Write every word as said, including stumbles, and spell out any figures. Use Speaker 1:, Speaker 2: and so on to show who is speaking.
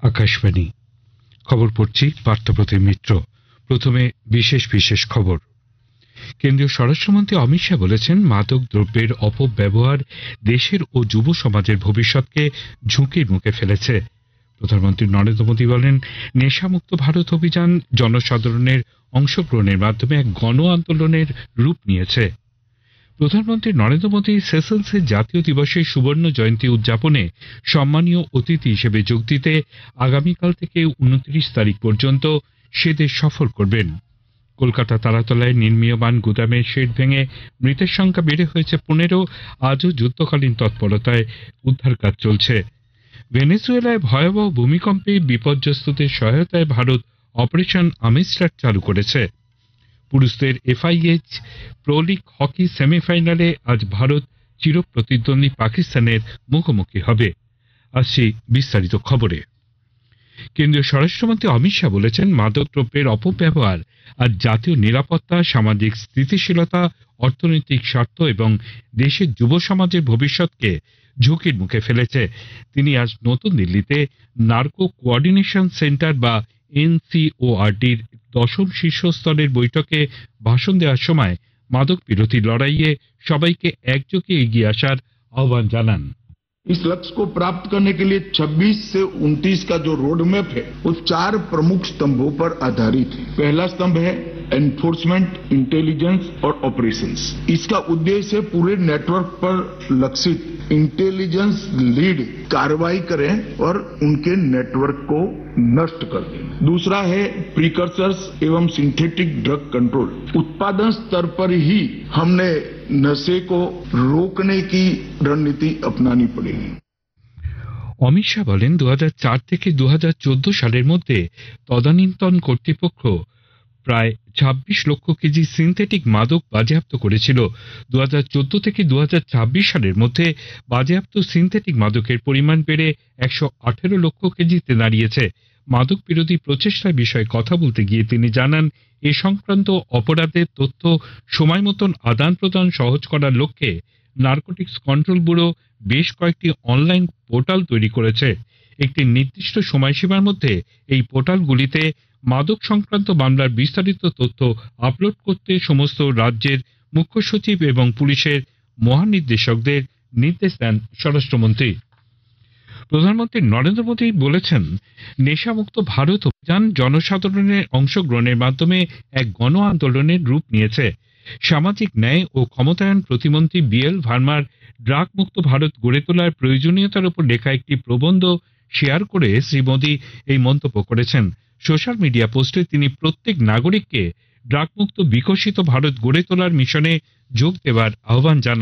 Speaker 1: আকাশবাণী খবর পড়ছি পার্থপ্রতিম মিত্র। প্রথমে বিশেষ বিশেষ খবর। কেন্দ্রীয় স্বরাষ্ট্রমন্ত্রী অমিত শাহ বলেছেন, মাদক দ্রব্যের অপব্যবহার দেশের ও যুব সমাজের ভবিষ্যৎকে ঝুঁকির মুখে ফেলেছে। প্রধানমন্ত্রী নরেন্দ্র মোদী বলেন, নেশামুক্ত ভারত অভিযান জনসাধারণের অংশগ্রহণের মাধ্যমে এক গণ আন্দোলনের রূপ নিয়েছে। প্রধানমন্ত্রী নরেন্দ্র মোদী সেশলসের জাতীয় দিবসের সুবর্ণ জয়ন্তী উদযাপনে সম্মানীয় অতিথি হিসেবে যোগ দিতে আগামীকাল থেকে উনত্রিশ তারিখ পর্যন্ত সে দেশ সফর করবেন। কলকাতা তারাতলায় নির্মীয়মান গুদামের শেড ভেঙে মৃতের সংখ্যা বেড়ে হয়েছে পনেরো। আজও যুদ্ধকালীন তৎপরতায় উদ্ধার কাজ চলছে। ভেনেজুয়েলায় ভয়াবহ ভূমিকম্পে বিপর্যস্তদের সহায়তায় ভারত অপারেশন আমিস্টার চালু করেছে। পুরুষদের এফআইএইচ প্রো লিগ হকি সেমিফাইনালে আজ ভারত চিরপ্রতিদ্বন্দ্বী পাকিস্তানের মুখোমুখি হবে। আসছি বিস্তারিত খবরে। কেন্দ্রীয় স্বরাষ্ট্রমন্ত্রী অমিত শাহ বলেছেন, মাদক দ্রব্যের অপব্যবহার আর জাতীয় নিরাপত্তা, সামাজিক স্থিতিশীলতা, অর্থনৈতিক স্বার্থ এবং দেশের যুব সমাজের ভবিষ্যৎকে ঝুঁকির মুখে ফেলেছে। তিনি আজ নতুন দিল্লিতে নার্কো কোঅর্ডিনেশন সেন্টার বা এনসিওআরডির দশম শীর্ষস্তরের বৈঠকে ভাষণ দেওয়ার সময় মাদক বিরোধী লড়াইয়ে সবাইকে একযোগে এগিয়ে আসার আহ্বান জানান।
Speaker 2: इस लक्ष्य को प्राप्त करने के लिए छब्बीस से उनतीस का जो रोड मैप है वो चार प्रमुख स्तंभों पर आधारित है। पहला स्तंभ है एनफोर्समेंट, इंटेलिजेंस और ऑपरेशंस। इसका उद्देश्य है पूरे नेटवर्क पर लक्षित इंटेलिजेंस लीड कार्रवाई करें और उनके नेटवर्क को नष्ट कर दें। दूसरा है प्रीकर्सर्स एवं सिंथेटिक ड्रग कंट्रोल। उत्पादन स्तर पर ही हमने नशे को रोकने की रणनीति अपनानी पड़ेगी।
Speaker 1: অমিত শাহ বলেন, দু হাজার চার থেকে দু হাজার চোদ্দ সালের মধ্যে তদানীন্তন কর্তৃপক্ষ প্রায় ছাব্বিশ লক্ষ কেজি সিনথেটিক মাদক বাজেয়াপ্ত করেছিল। দু হাজার চোদ্দ থেকে দু হাজার ছাব্বিশ সালের মধ্যে বাজেয়াপ্ত সিনথেটিক মাদকের পরিমাণ বেড়ে একশো আঠেরো লক্ষ কেজিতে দাঁড়িয়েছে। মাদক বিরোধী প্রচেষ্টার বিষয়ে কথা বলতে গিয়ে তিনি জানান, এ সংক্রান্ত অপরাধের তথ্য সময় মতন আদান প্রদান সহজ করার লক্ষ্যে নার্কোটিক্স কন্ট্রোল ব্যুরো বেশ কয়েকটি অনলাইন পোর্টাল তৈরি করেছে। একটি নির্দিষ্ট সময়সীমার মধ্যে এই পোর্টালগুলিতে মাদক সংক্রান্ত মামলার বিস্তারিত তথ্য আপলোড করতে সমস্ত রাজ্যের মুখ্য সচিব এবং পুলিশের মহানির্দেশকদের নির্দেশ দেন স্বরাষ্ট্রমন্ত্রী। প্রধানমন্ত্রী নরেন্দ্র মোদী বলেছেন, নেশামুক্ত ভারত অভিযান জনসাধারণের অংশগ্রহণের মাধ্যমে এক গণ আন্দোলনের রূপ নিয়েছে। সামাজিক ন্যায় ও ক্ষমতায়ন প্রতিমন্ত্রী বি এল ভার্মার ড্রাগ মুক্ত ভারত গড়ে তোলার প্রয়োজনীয়তার উপর লেখা একটি প্রবন্ধ শেয়ার করে শ্রী মোদী এই মন্তব্য করেছেন। সোশ্যাল মিডিয়া পোস্টে তিনি প্রত্যেক নাগরিককে ড্রাগ মুক্ত বিকশিত ভারত গড়ে তোলার মিশনে যোগ দেওয়ার আহ্বান জানান।